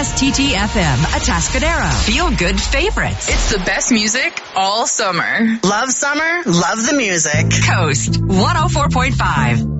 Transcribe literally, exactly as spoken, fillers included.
S T T F M, Atascadero. Feel good favorites. It's the best music all summer. Love summer, love the music. Coast one oh four point five.